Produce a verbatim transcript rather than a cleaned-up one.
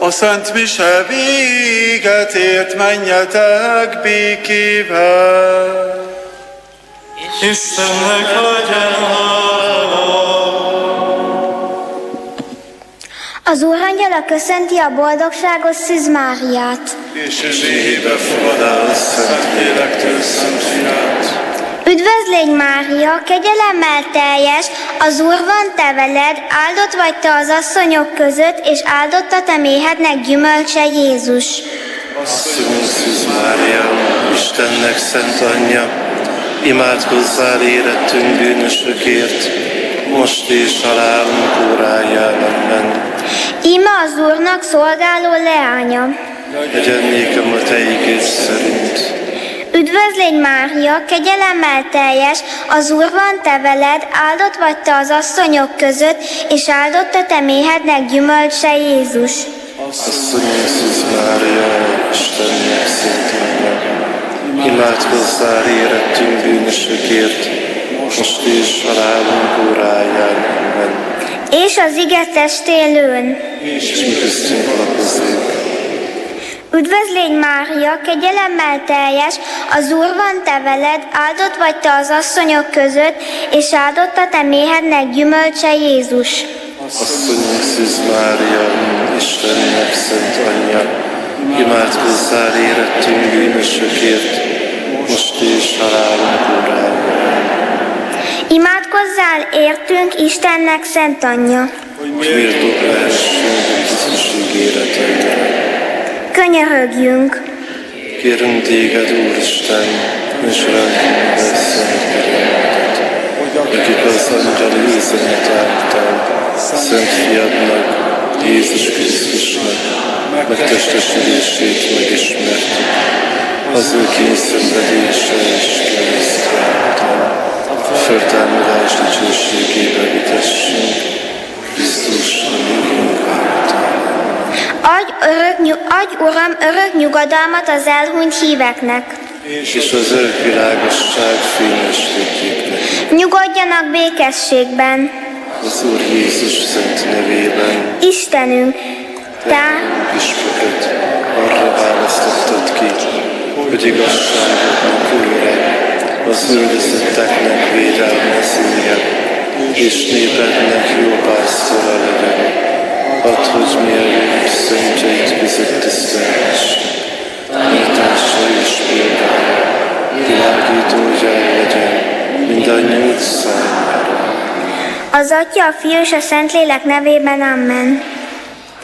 A Szent Mise véget ért, menjetek békével. Istennek legyen hála. Az Úrangyala köszönti a boldogságos Szűz Máriát. És ébe fogad el Szent Lélektől Szent Fiát. Üdvözlégy Mária, kegyelemmel teljes, az Úr van te veled, áldott vagy te az asszonyok között, és áldott a te méhednek gyümölcse Jézus. Asszonyunk Szűz Mária, Istennek szent anyja, imádkozzál érettünk bűnösökért, most és halálunk órájában. Amen. Íme az Úrnak szolgáló leánya. Legyen nékem a te ígéd szerint. Üdvözlégy Mária, kegyelemmel teljes, az Úr van te veled, áldott vagy te az asszonyok között, és áldott a te méhednek gyümölcse Jézus. Asszonyunk Szűz Mária, Istennek szent anyja, imádkozzál érettünk bűnösökért, most és halálunk óráján. Amen. És az ige testélőn. És mi köztünk lakozik. Üdvözlégy Mária, kegyelemmel teljes, az Úr van te veled, áldott vagy te az asszonyok között, és áldott a te méhednek gyümölcse Jézus. Asszonyunk Szűz Mária, Istennek szent anyja, imádkozzál érettünk bűnösökért, most és halálunk óráján. Imádkozzál értünk, Istennek szent anyja. Hogy méltók lehessünk Krisztus ígéreteire. Könyörögjünk! Kérünk téged, Úristen, és ránk be szent kegyelmedet, akik az angyali üzenet által szent fiadnak, Jézus Krisztusnak megtestesülését megismertük, az ő kényszenvedése és keresztje által föltámadás dicsőségébe vitessünk, Krisztus a mi Urunk által. Adj, örök, nyug, adj, Uram, örök nyugodalmat az elhunyt híveknek. És az örök világosság fényességének. Nyugodjanak békességben. Az Úr Jézus szent nevében. Istenünk, Te Püspököt arra választottad ki, hogy igazságodnak őre, az üldözötteknek védelmezője, és népednek jó pásztora legyen. Add, hogy mielőtt szentjeid között tisztelhessek, méltásra és példára, világító jel legyen mindannyiunk számára. az Atya, a Fiú és a Szentlélek nevében, amen.